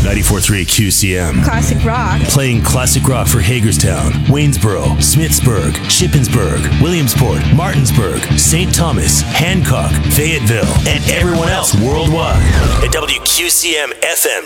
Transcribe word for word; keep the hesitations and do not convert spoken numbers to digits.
ninety-four point three Q C M. Classic rock. Playing classic rock for Hagerstown, Waynesboro, Smithsburg, Shippensburg, Williamsport, Martinsburg, Saint Thomas, Hancock, Fayetteville, and everyone else worldwide at W Q C M F M